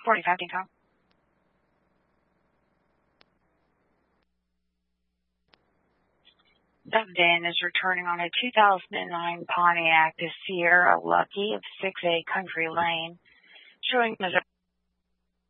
45 Deco. That VIN is returning on a 2009 Pontiac Sierra Lucky of 6A Country Lane, showing as a